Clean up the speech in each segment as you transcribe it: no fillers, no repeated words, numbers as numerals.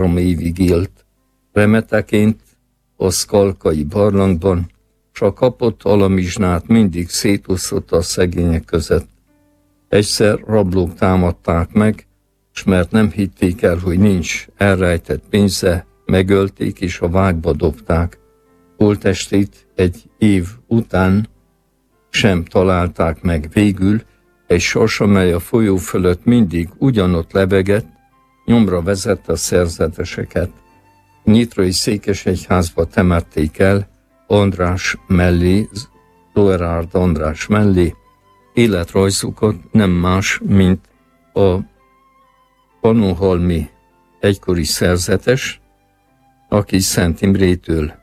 évig élt remeteként a Szkalkai barlangban, s a kapott alamizsnát mindig szétosztotta a szegények között. Egyszer rablók támadták meg, s mert nem hitték el, hogy nincs elrejtett pénze, megölték és a vágba dobták. Holttestét egy év után sem találták meg. Végül egy sas, amely a folyó fölött mindig ugyanott lebegett, nyomra vezette a szerzeteseket. Nyitrai székesegyházba temették el András mellé, Zoerárd András mellé. Életrajzukat nem más, mint a pannonhalmi egykori szerzetes, aki Szent Imrétől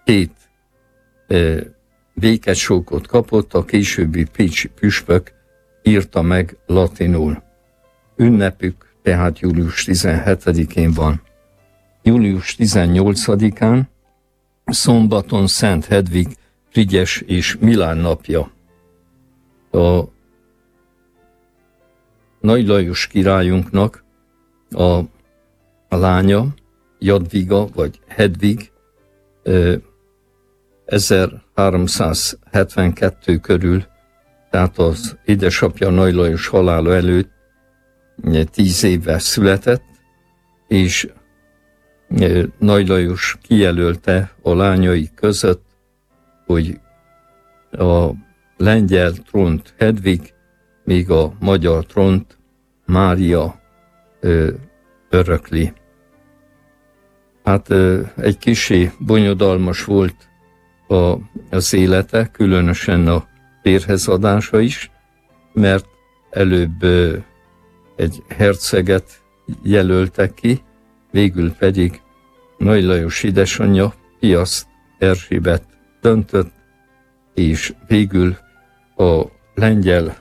2 békesókot kapott, a későbbi pécsi püspök írta meg latinul. Ünnepük tehát július 17-én van. Július 18-án szombaton Szent Hedvig, Frigyes és Milán napja. A Nagy Lajos királyunknak a lánya, Jadviga vagy Hedvig 1372 körül, tehát az édesapja Nagy Lajos halála előtt 10 évvel született, és Nagy Lajos kijelölte a lányai között, hogy a lengyel trónt Hedvig, míg a magyar trónt Mária örökli. Hát egy kissé bonyodalmas volt az élete, különösen a térhezadása is, mert előbb egy herceget jelöltek ki, végül pedig Nagy Lajos édesanyja, Piaszt Erzsébet döntött, és végül a lengyel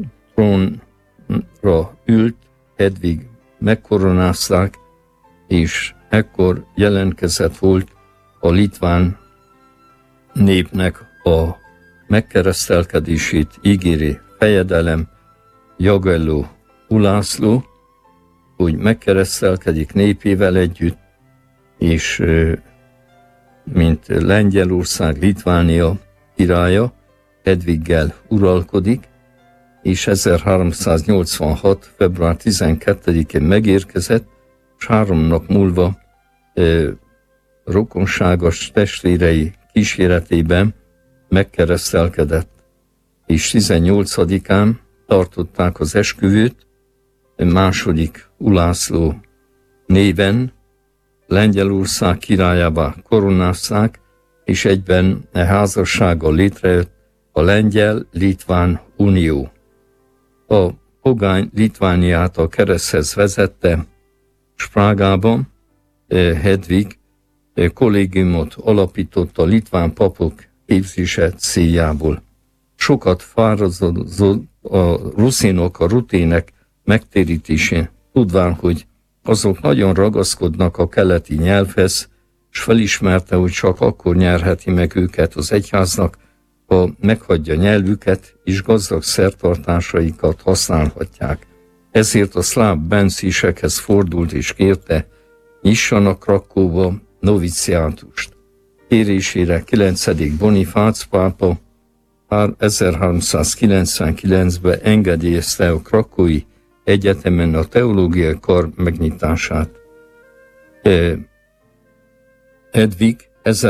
trónra ült, Hedvig megkoronázták, és ekkor jelentkezett volt a litván népnek a megkeresztelkedését ígérő fejedelem, Jagelló Ulászló, hogy megkeresztelkedik népével együtt, és mint Lengyelország, Litvánia királya, Hedviggel uralkodik, és 1386. február 12-én megérkezett, és 3 nap múlva rokonságos testvérei kíséretében megkeresztelkedett, és 18-án tartották az esküvőt, második Ulászló néven Lengyelország királyává koronázták, és egyben a házassággal létrejött a Lengyel-Litván Unió. A pogány Litvániát a kereszthez vezette, s Prágában Hedvig kollégiumot alapított a litván papok képzése céljából. Sokat fáradozott a ruszinok, a rutének megtérítésén, tudván, hogy azok nagyon ragaszkodnak a keleti nyelvhez, és felismerte, hogy csak akkor nyerheti meg őket az egyháznak, ha meghagyja nyelvüket, és gazdag szertartásaikat használhatják. Ezért a szláv bencésekhez fordult és kérte, nyissanak Krakóba noviciátust. Kérésére 9. Bonifác pápa 1399-ben engedélyezte a Krakói Egyetemen a teológiai kar megnyitását. Hedvig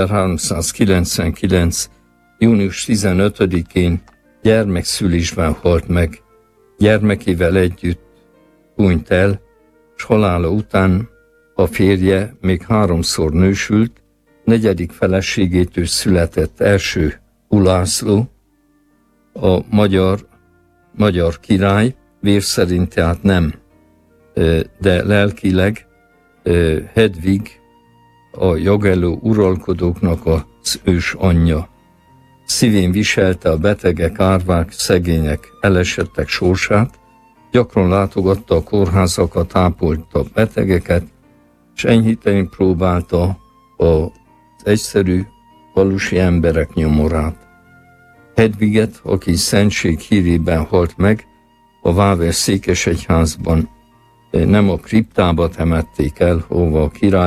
1399. június 15-én gyermekszülésben halt meg. Gyermekével együtt hunyt el, s halála után a férje még 3-szor nősült, 4. feleségétől született első Ulászló, a magyar király, vér szerint tehát nem, de lelkileg Hedvig a Jagelló uralkodóknak az ős anyja. Szívén viselte a betegek, árvák, szegények, elesettek sorsát, gyakran látogatta a kórházakat, ápolta a betegeket, és enyhíteni próbálta az egyszerű falusi emberek nyomorát. Hedviget, aki szentség hírében halt meg, a Váver székesegyházban nem a kriptába temették el, hova a király